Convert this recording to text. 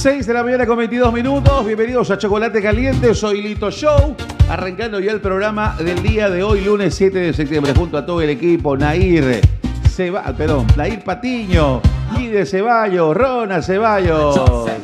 6 de la mañana con 22 minutos. Bienvenidos a Chocolate Caliente. Soy Lito Show. Arrancando ya el programa del día de hoy, lunes 7 de septiembre, junto a todo el equipo. Nair Patiño, Guide Ceballos, Rona Ceballos.